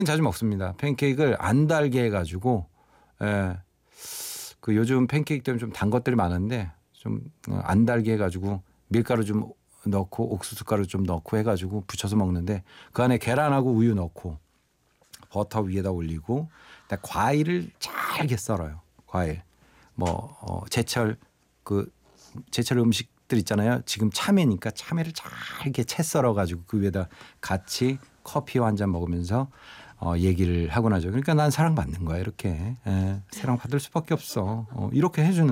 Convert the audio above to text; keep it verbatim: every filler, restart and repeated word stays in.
자주 먹습니다. 팬케이크를 안 달게 해가지고 예. 그 요즘 팬케이크 때문에 좀 단 것들이 많은데 좀 안 달게 해가지고 밀가루 좀 넣고 옥수수 가루 좀 넣고 해가지고 부쳐서 먹는데 그 안에 계란하고 우유 넣고 버터 위에다 올리고 과일을 잘게 썰어요. 과일 뭐 어, 제철 그 제철 음식들 있잖아요. 지금 참외니까 참외를 잘게 채 썰어가지고 그 위에다 같이 커피 한 잔 먹으면서 어, 얘기를 하곤 하죠. 그러니까 난 사랑받는 거야 이렇게. 에, 사랑받을 수밖에 없어. 어, 이렇게 해주는